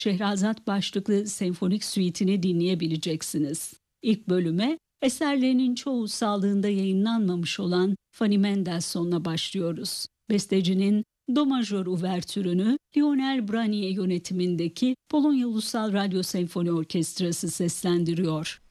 Şehrazat başlıklı senfonik suite'ini dinleyebileceksiniz. İlk bölüme eserlerinin çoğu sağlığında yayınlanmamış olan Fanny Mendelssohn'la başlıyoruz. Bestecinin Do majör uvertürünü Lionel Branier yönetimindeki Polonya Ulusal Radyo Senfoni Orkestrası seslendiriyor.